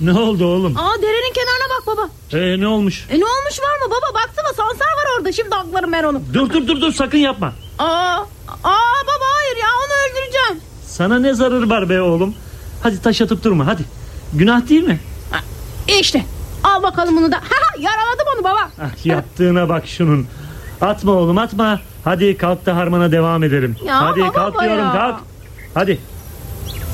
Ne oldu oğlum? Derenin kenarına bak baba. Ne olmuş? Ne olmuş var mı baba? Baksana sansar var orada. Şimdi aklarım ben onu. Dur sakın yapma. Baba hayır ya, onu öldüreceğim. Sana ne zararı var be oğlum? Hadi taş atıp durma hadi. Günah değil mi? İşte al bakalım bunu da. Yaraladım onu baba. Yaptığına bak şunun. Atma oğlum atma. Hadi kalk da harmana devam edelim. Ya, hadi kalk baba diyorum ya. kalk. Hadi.